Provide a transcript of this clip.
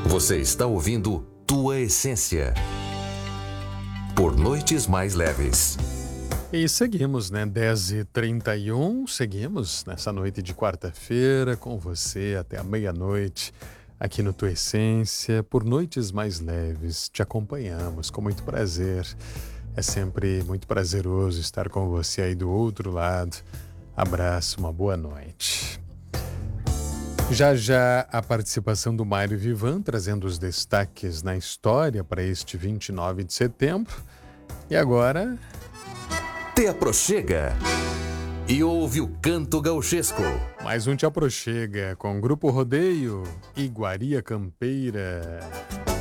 Você está ouvindo Tua Essência por Noites Mais Leves. E seguimos, né? 10h31, seguimos nessa noite de quarta-feira com você até a meia-noite aqui no Tua Essência por Noites Mais Leves. Te acompanhamos com muito prazer. É sempre muito prazeroso estar com você aí do outro lado. Abraço, uma boa noite. Já já a participação do Mário Vivan trazendo os destaques na história para este 29 de setembro. E agora... Te aproxega e ouve o canto gauchesco. Mais um Te Aproxega com Grupo Rodeio e Iguaria Campeira.